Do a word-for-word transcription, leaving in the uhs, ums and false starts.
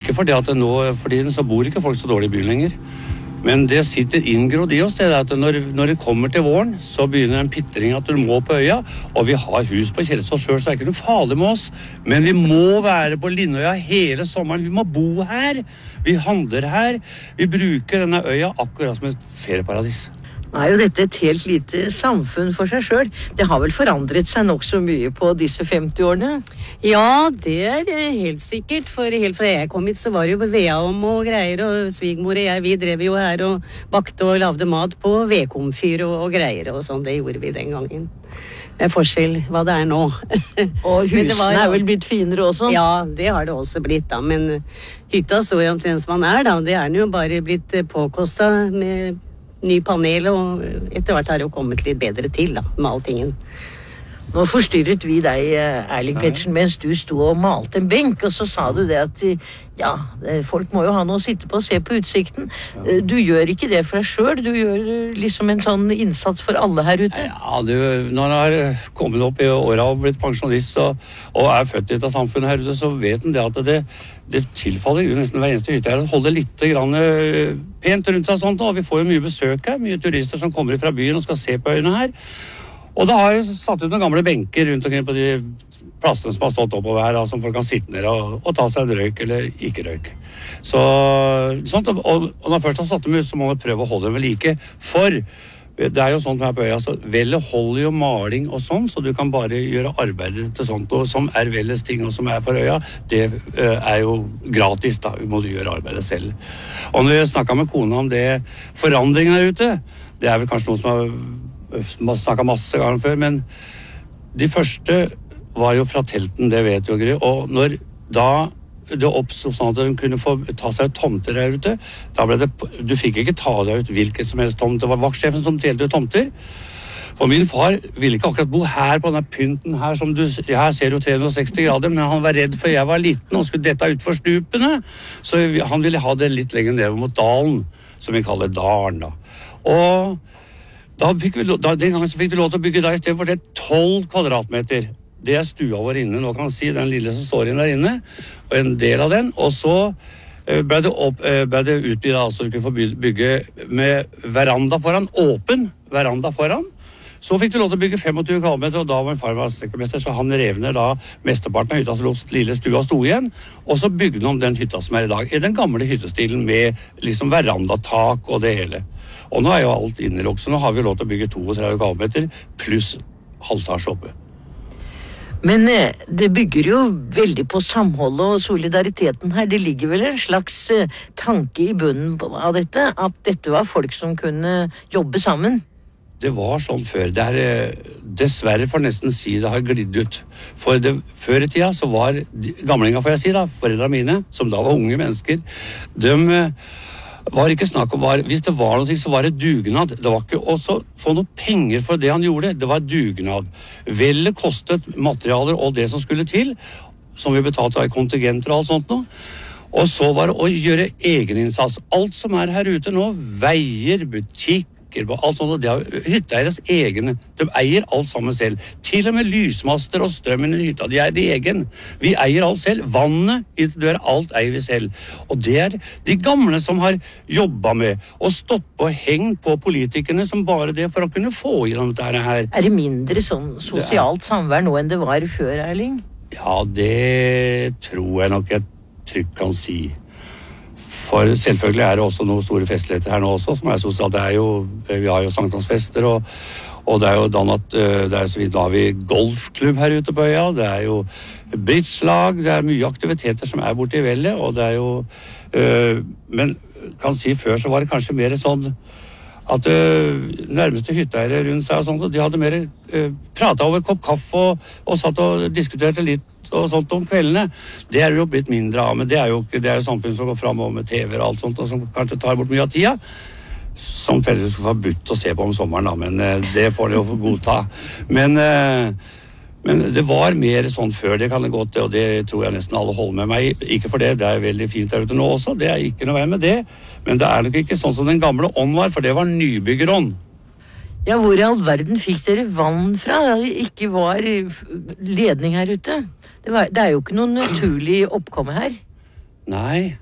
Ikke fordi at det nå, fordi så bor ikke folk så dårlig i byen lenger. Men det sitter inngrodd i oss, det at når, når det kommer til våren, så begynner en pittring at du må på øya, og vi har hus på Kjelsås selv, så er det ikke noe farlig med oss. Men vi må være på Lindøya hele sommeren, vi må bo her, vi handler her, vi bruker denne øya akkurat som et ferieparadis. Nå er jo dette et helt lite samfunn for seg selv. Det har vel forandret seg nok så mye på disse femti årene? Ja, det er helt sikkert. For helt fra jeg kom hit, så var det jo vea om og greier, og svigermor og jeg, vi drev jo her og bakte og lavde mat på vedkomfyr og, og greier og sånn. Det gjorde vi den gangen. Det er forskjell hva det er nå. Og husene var, er vel blitt finere også? Ja, det har det også blitt da, men hytta står jo omtrent som man er da. Det er jo bare blitt påkostet med ny panel, og etter hvert har det jo kommet litt bedre til da, med alltingen. Nå forstyrret vi deg, Erling Pettersen, mens du stod og malte en benk, og så sa du det at ja, folk må jo ha noe å sitte på og se på utsikten. Du gjør ikke det for deg selv, du gjør liksom en sånn innsats for alle her ute. Ja, du, når jeg har kommet opp i året og blitt pensjonist og, og er født i dette samfunnet her ute, så vet en det at det, det tilfaller jo nesten hver eneste hytte her å holde litt grann pent rundt seg og sånt, og vi får jo mye besøk her, mye turister som kommer fra byen og skal se på øyene her. Og da har jeg satt ut noen gamle benker rundt omkring på de plassene som har stått oppover her, da, som folk kan sitte ned og, og ta seg en røyk eller ikke røyk. Så, sånt, og, og når først har satt dem ut, så må man prøve å holde dem ved like. For det er jo sånt her på øya, så vellet holder jo maling og sånn, så du kan bare gjøre arbeidet til sånt, og som er vellets ting og som er for øya, det uh, er jo gratis da, vi må gjøre arbeidet selv. Og når jeg snakket med kona om det, forandringen her ute, det er vel kanskje noe som har man snakket masse ganger før, men de første var jo fra telten, det vet jo Gry, og når da det oppstod sånn at de kunne få ta seg ut tomter her ute, da ble det, du fikk ikke ta deg ut hvilket som helst tomt, det var vaktsjefen som delte ut tomter, for min far ville ikke akkurat bo her på denne pynten her, som du, her ser jo tre hundre og seksti grader, men han var redd for jeg var liten og skulle dette ut for stupene, så han ville ha det litt lenger ned mot dalen, som vi kaller dalen da, og Da fikk vi, da, den gangen så fikk du lov til å bygge der i stedet for det tolv kvadratmeter. Det er stua vår inne, nå kan man si, den lille som står inn der inne, og en del av den, og så ble det, opp, ble det utvidet, altså du kunne få bygge med veranda foran, åpen veranda foran. Så fikk du lov til å bygge tjuefem kvadratmeter, og da var min far var snekkermester, så han revner da mesteparten av hytta, så lot lille stua stod igjen, og så bygde han om den hytta som er i dag, i den gamle hyttestilen med liksom verandatak og det hele. Og nå er jo alt innelukket, så nå har vi lov til å bygge trettito kvadratmeter pluss halvtasje oppe. Men det bygger jo veldig på samholdet og solidariteten her. Det ligger vel en slags tanke i bunnen av dette, at dette var folk som kunne jobbe sammen? Det var sånn før. Det er, dessverre får nesten si det har glidd ut. For det, før i tida så var gamlinga, får jeg si da, foreldrene mine, som da var unge mennesker, de var ikke snakk om, var, hvis det var noe, så var det dugnad. Det var ikke også få noe penger for det han gjorde, det var dugnad. Vellet kostet materialer og det som skulle til, som vi betalte av kontingenter og alt sånt nå. Og så var det å gjøre egeninnsats. Alt som er her ute nå, veier, butikk, alt sånt, det er hytteeieres egne. De eier alt sammen selv. Til og med lysmaster og strømmen i hytta, de er det egen. Vi eier alt selv. Vannet i døra, alt eier vi selv. Og det er de gamle som har jobbet med og stått på og hengt på politikerne som bare det for å kunne få gjennom dette her. Er det mindre sånn sosialt samvær nå enn det var før, Erling? Ja, det tror jeg nok jeg trygt kan si. For selvfølgelig er det også noen store festligheter her nå også, som er sosialt. Det er jo, vi har jo sankthansfester, og, og det er jo dannet, det er så vidt, da har vi golfklubb her ute på øya, det er jo bridgelag, det er mye aktiviteter som er borte i vellet, og det er jo, øh, men kan si før så var det kanskje mer sånn, at øh, nærmeste hytteeiere rundt seg og sånt, de hadde mer øh, pratet over kopp kaffe og, og satt og diskuterte litt og sånt om kveldene. Det er jo blitt mindre av, men det er jo, det er jo samfunn som går frem med T V og alt sånt, og som kanskje tar bort mye av tida, som foreldre skal få budt å se på om sommeren da, men øh, det får de jo få godta. Men, øh, men det var mer sånn før, det kan det godt, og det tror jeg nesten alle holder med meg. Ikke for det, det er veldig fint der ute nå også, det er ikke noe vei med det, men det er nok ikke sånn som den gamle ånd var, for det var nybyggerånd. Ja, hvor i all verden fikk dere vann fra? Det ikke var ledning her ute. Det, var, det er jo ikke noen naturlig oppkomme her. Nei.